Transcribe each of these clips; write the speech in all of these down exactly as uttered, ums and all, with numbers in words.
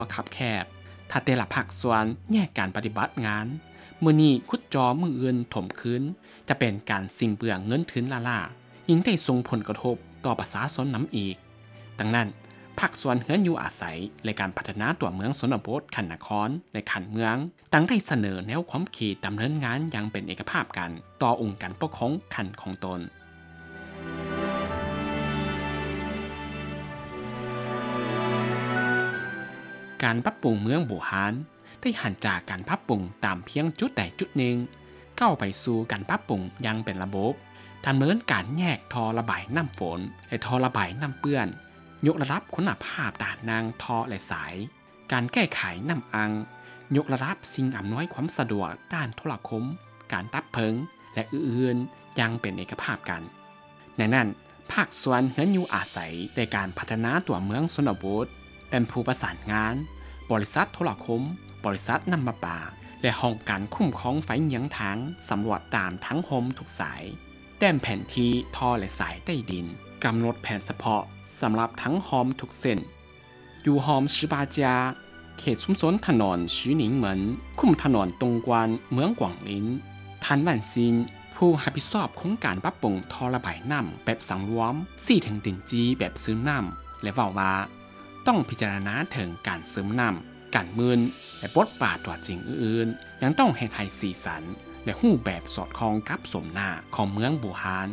ขับแคบถ้าแต่ละภาคส่วนแยกการปฏิบัติงานมื้อนี้ขุดจอมืออื่นถมคืนจะเป็นการสิ่งเปลืองเงินทุนล่าล่ายิ่งได้ส่งผลกระทบต่อประชาชนน้ำอีกดังนั้นภาคส่วนเฮือนอยู่อาศัยในการพัฒนาตัวเมืองชนบทขันนครและขันเมืองตั้งได้เสนอแนวความคิดดำเนินงานอย่างเป็นเอกภาพกันต่อองค์การปกครองขันของตนการปรับปรุงเมืองบู่ฮานได้หันจากการปรับปรุงตามเพียงจุดใดจุดหนึ่งก้าวไปสู่การปรับปรุงอย่างเป็นระบบดำเนินการแยกท่อระบายน้ำฝนและท่อระบายน้ำเปื้อนยกระดับคุณภาพด่านนางท่อและสายการแก้ไขน้ำอังยกระดับสิ่งอำนวยความสะดวกด้านโทรคมการตับเพลิงและอื่นๆยังเป็นเอกภาพกันในนั้นภาคส่วนเฮือนอยู่อาศัยในการพัฒนาตัวเมืองชนบทเป็นผู้ประสานงานบริษัทโทรคมบริษัทน้ำประปาและห้องการคุ้มครองไฟเหยียงทางสำรวจตามทั้งโฮมทุกสายแต้มแผนที่ท่อและสายใต้ดินกำหนดแผนเฉพาะสำหรับทั้งโฮมทุกเส้นอยู่โฮมสิบาจาเขตชุมชนถนน徐宁门คุมถนนตรงกวนเมืองกวางลินทันวันซินผู้รับผิดชอบโครงการปรับปรุงท่อระบายน้ำแบบสังรวมสี่ถึงดินจีแบบซื้อน้ำและว่าว่าต้องพิจารณาถึงการเสริมน้ำการมืนและบทบาทตัวจริงอื่นๆยังต้องเห็นให้สีสันและหู้แบบสอดคล้องกับสมหน้าของเมืองบู่ฮาน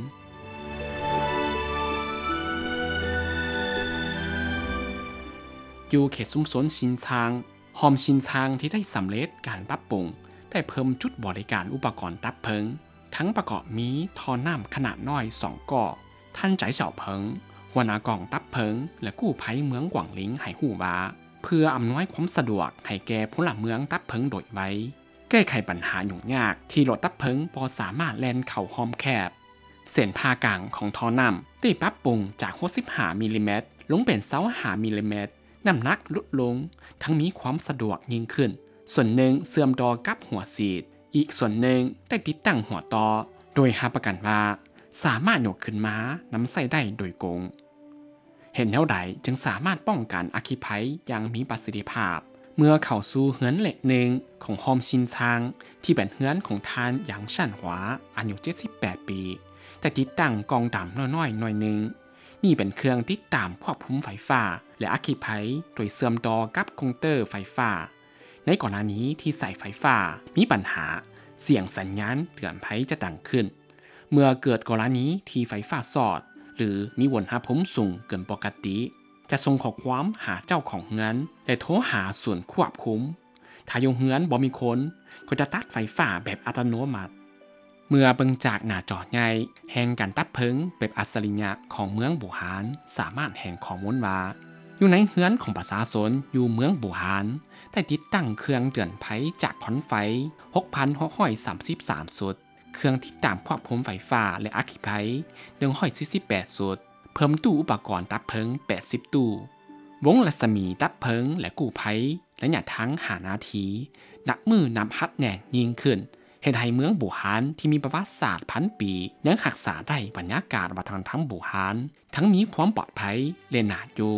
อยู่เขตชุมชนชินชางหอมชินชางที่ได้สำเร็จการปรับปรุงได้เพิ่มจุดบริการอุปกรณ์ตับเพลิงทั้งประกอบมีท่อน้ำขนาดน้อยสองก่อท่านใจเฉาเพิงหัวหน้ากองตับเพลิงและกู้ภัยเมืองกวางลิงให้หู้ว่าเพื่ออำนวยความสะดวกให้แก่พลเมืองตับเพลิงโดยไว้แก้ไขปัญหายุ่งยากที่รถตับเพลิงพอสามารถแล่นเข้าห้อมแคบเส้นผ่ากลางของท่อน้ำได้ปรับปรุงจากหกสิบห้ามิลลิเมตรลงเป็นยี่สิบห้ามิลลิเมตรน้ำหนักลดลงทั้งมีความสะดวกยิ่งขึ้นส่วนหนึ่งเสื่อมดอกับหัวสีดอีกส่วนหนึ่งได้ติดตั้งหัวต่อโดยหาประกันว่าสามารถยกขึ้นมานำใส่ได้โดยกงเห็นแนวใดจึงสามารถป้องกันอัคคีภัยอย่างมีประสิทธิภาพเมื่อเข้าสู่เฮือนเหล็กหนึ่งของโฮมชินชางที่เป็นเฮือนของทานหยางชั่นหวาอายุเจ็ดสิบแปดปีแต่ติดตั้งกองดำน้อยๆหน่อยหนึ่งนี่เป็นเครื่องติดตามควบคุมไฟฟ้าและอัคคีภัยโดยเสื่อมต่อกับคอมเตอร์ไฟฟ้าในก่อนหน้านี้ที่สายไฟฟ้ามีปัญหาเสียงสัญญาณเตือนภัยจะดังขึ้นเมื่อเกิดกรณีที่ไฟฟ้าสอดหรือมีอุณหภูมิสูงเกินปกติจะส่งข้อความหาเจ้าของเฮือนและโทรหาส่วนควบคุมถ้าอยู่เฮือนบ่มีคนก็จะตัดไฟฟ้าแบบอัตโนมัติเมื่อเบิ่งจากหน้าจอใหญ่แห่งการตัดเพลิงแบบอัจฉริยะของเมืองบู่ฮานสามารถแห่งข้อมูลว่าอยู่ในเฮือนของประชาชนอยู่เมืองบู่ฮานได้ติดตั้งเครื่องเตือนภัยจากขอนไฟ หกพันหกร้อยสามสิบสาม สุดเครื่องติดตามควบคุมไฟฟ้าและอัคคีภัยหนึ่งร้อยสี่สิบแปดสุดเพิ่มตู้อุปกรณ์ตัดเพลิงแปดสิบตู้วงรัศมีตัดเพลิงและกู้ภัยระยะทางห้านาทีนักมือนำฮัดแน่นยิ่งขึ้นเห็นให้เมืองบู่ฮานที่มีประวัติศาสตร์พันปียังรักษาได้บรรยากาศวัฒนธรรมบู่ฮานทั้งมีความปลอดภัยและน่าอยู่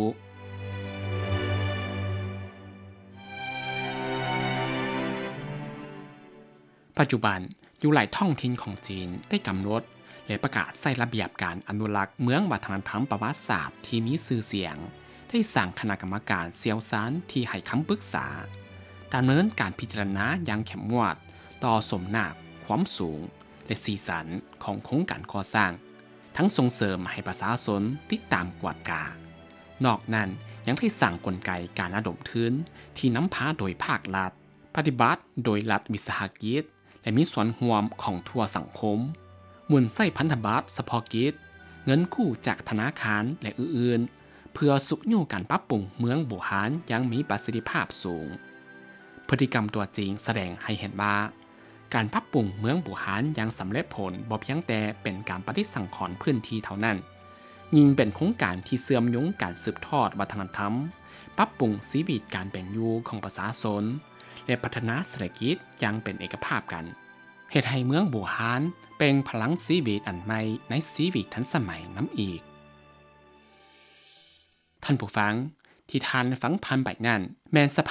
ปัจจุบันอยู่หลายท้องถิ่นของจีนได้กำหนดและประกาศใส่ระเบียบการอนุรักษ์เมืองวัฒนธรรมประวัติศาสตร์ที่มีชื่อเสียงได้สั่งคณะกรรมการเสี่ยวซานที่ให้คำปรึกษาดำเนินการพิจารณาอย่างเข้มงวดต่อสมนาความสูงและสีสันของโครงการก่อสร้างทั้งส่งเสริมให้ประชาชนติดตามกวดกานอกนั้นยังได้สั่งกลไกการระดมทุนที่นำพาโดยภาครัฐปฏิบัติโดยรัฐวิสาหกิจและมีส่วนร่วมของทั่วสังคมหมุนใส่พันธบัตรเฉพาะกิจเงินกู้จากธนาคารและอื่นๆเพื่อสุขอยู่การปรับปรุงเมืองบู่ฮานยังมีประสิทธิภาพสูงพฤติกรรมตัวจริงแสดงให้เห็นว่าการปรับปรุงเมืองบู่ฮานยังสำเร็จผลบ่เพียงแต่เป็นการปฏิสังขรณ์พื้นที่เท่านั้นยิ่งเป็นโครงการที่เชื่อมโยงการสืบทอดวัฒนธรรมปรับปรุงชีวิตการเป็นอยู่ของประชาชนและพัฒนาเศรษฐกิจอย่างเป็นเอกภาพกันเฮ็ดให้เมืองบู่ฮานเป็นพลังชีวิตอันใหม่ในชีวิตทันสมัยน้ำอีกท่านผู้ฟังที่ท่านฟังพันไปนั่นแม่นส